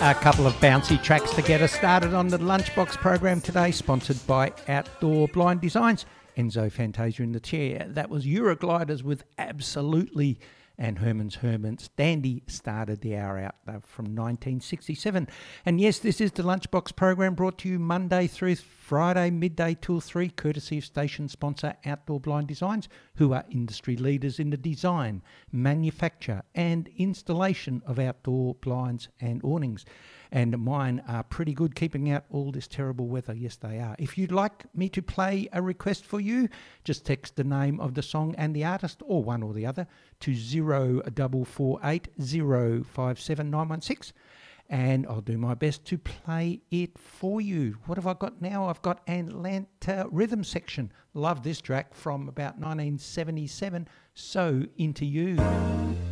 A couple of bouncy tracks to get us started on the Lunchbox program today, sponsored by Outdoor Blind Designs. Enzo Fantasia in the chair. That was Eurogliders with Absolutely, and Herman's Hermits. Dandy started the hour out from 1967. And yes, this is the Lunchbox program, brought to you Monday through Friday, midday till 3, courtesy of station sponsor Outdoor Blind Designs, who are industry leaders in the design, manufacture and installation of outdoor blinds and awnings. And mine are pretty good keeping out all this terrible weather. Yes, they are. If you'd like me to play a request for you, just text the name of the song and the artist, or one or the other, to 0448 057 916. And I'll do my best to play it for you. What have I got now? I've got Atlanta Rhythm Section. Love this track from about 1977. So Into You.